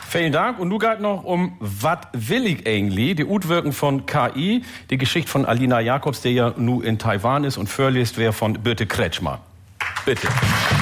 Vielen Dank. Und nun geht noch um Wat will ich eigentlich? Die Utwirken von KI, die Geschichte von Alina Jacobs, der ja nu in Taiwan ist und vorliest wer von Birte Kretschmer. Bitte.